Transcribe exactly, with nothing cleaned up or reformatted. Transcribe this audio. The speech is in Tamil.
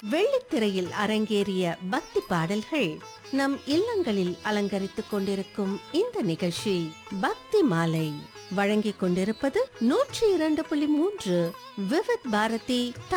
வெள்ளித்திரையில் அரங்கேறிய பக்தி பாடல்கள் நம் இல்லங்களில் அலங்கரித்துக் கொண்டிருக்கும் இந்த நிகழ்ச்சி பக்தி மாலை வழங்கிக் கொண்டிருப்பது நூற்றி இரண்டு புள்ளி மூன்று விவித் பாரதி